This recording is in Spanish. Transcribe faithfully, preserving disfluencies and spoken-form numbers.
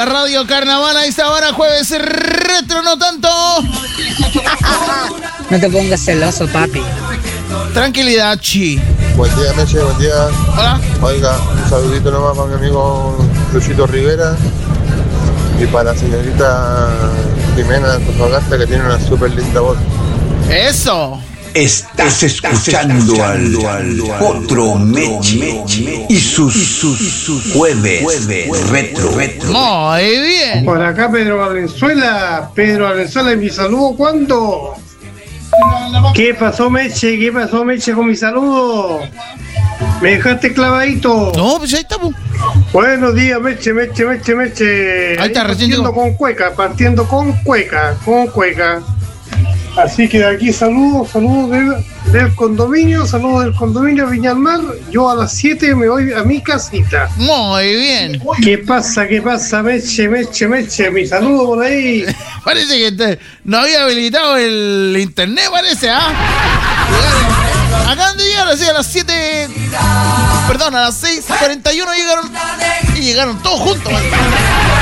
la radio Carnaval a esta hora, jueves retro, no tanto. No te pongas celoso, papi. Tranquilidad, chi. Buen día, Meche, buen día. Hola. Oiga, un saludito nomás para mi amigo Luchito Rivera y para la señorita Jimena Antofagasta, que tiene una súper linda voz. Eso. Estás escuchando al, al otro Meche y sus, sus, sus jueves, jueves retro, retro. Muy bien. Por acá Pedro Valenzuela. Pedro Valenzuela, ¿y mi saludo cuándo? ¿Qué pasó, Meche? ¿Qué pasó, Meche, con mi saludo? ¿Me dejaste clavadito? No, pues ahí estamos. Buenos días, Meche, Meche, Meche, Meche. Ahí está, recién partiendo llegó. con cueca, partiendo con cueca, con cueca. Así que de aquí saludos, saludos del, del condominio, saludos del condominio Viñalmar. Yo a las siete me voy a mi casita. Muy bien. ¿Qué pasa, qué pasa, Meche, Meche, Meche? Mi saludo por ahí. Parece que te- no había habilitado el internet, parece, ¿ah? Acaban de llegar así a las siete. Perdón, a las seis cuarenta y uno llegaron. Y llegaron todos juntos, man.